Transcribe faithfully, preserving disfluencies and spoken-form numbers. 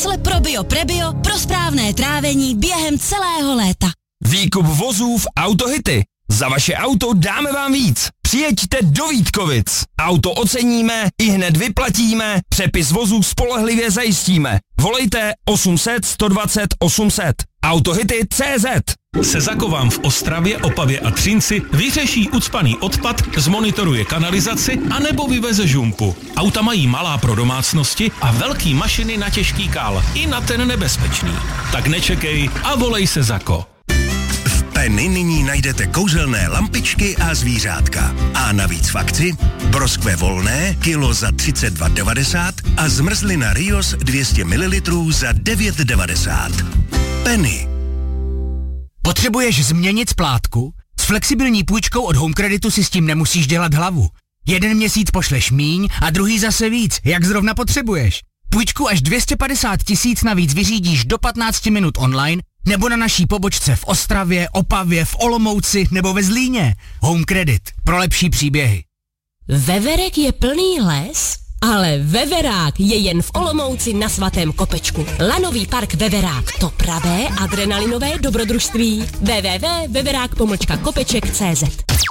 Nesle Probio Prebio pro správné trávení během celého léta. Výkup vozů v Autohity. Za vaše auto dáme vám víc. Přijeďte do Vítkovic. Auto oceníme, i hned vyplatíme, přepis vozů spolehlivě zajistíme. Volejte osm set, sto dvacet, osm set. Autohity tečka cé zet. Sezako vám v Ostravě, Opavě a Třinci vyřeší ucpaný odpad, zmonitoruje kanalizaci anebo vyveze žumpu. Auta mají malá pro domácnosti a velký mašiny na těžký kál. I na ten nebezpečný. Tak nečekej a volej Sezako. V Penny nyní najdete kouzelné lampičky a zvířátka. A navíc v akci broskve volné kilo za třicet dva devadesát a zmrzlina Rios dvě stě mililitrů za devět devadesát. Penny. Potřebuješ změnit splátku? S flexibilní půjčkou od Home Creditu si s tím nemusíš dělat hlavu. Jeden měsíc pošleš míň a druhý zase víc, jak zrovna potřebuješ. Půjčku až dvě stě padesát tisíc navíc vyřídíš do patnáct minut online nebo na naší pobočce v Ostravě, Opavě, v Olomouci nebo ve Zlíně. Home Credit. Pro lepší příběhy. Veverek je plný les, ale veverák je jen v Olomouci na Svatém Kopečku. Lanový park Veverák. To pravé adrenalinové dobrodružství. w w w tečka veverák pomlčka kopeček tečka cé zet.